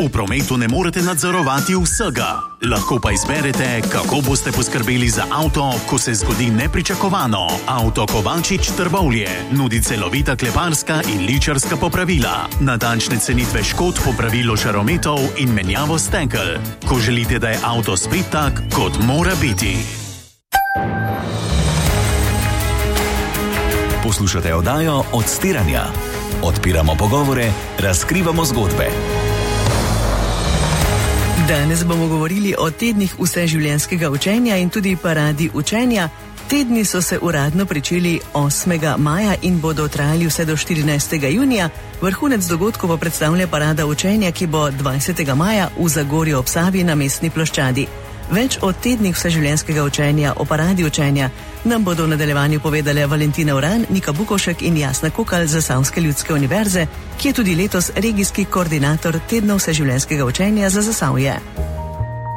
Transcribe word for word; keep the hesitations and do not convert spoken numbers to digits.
V prometu ne morete nadzorovati vsega. Lahko pa izberete, kako boste poskrbeli za avto, ko se zgodi nepričakovano. Avto Kovačič Trbovlje nudi celovita kleparska in ličarska popravila, natančne cenitve škod, popravilo žarometov in menjavo stekel. Ko želite, da je avto spet tak, kot mora biti. Poslušate oddajo Odstiranja. Odpiramo pogovore, razkrivamo zgodbe. Danes bomo govorili o tednih vseživljenjskega učenja in tudi paradi učenja. Tedni so se uradno pričeli osmega maja in bodo trajali vse do štirinajstega junija. Vrhunec dogodkov pa predstavlja parada učenja, ki bo dvajsetega maja v Zagorju ob Savi na mestni ploščadi. Več o tednih vseživljenjskega učenja, o paradi učenja nam bodo v nadaljevanju povedale Valentina Uran, Nika Bukovšek in Jasna Kokal z Zasavske ljudske univerze, ki je tudi letos regijski koordinator tedna vseživljenjskega učenja za Zasavje.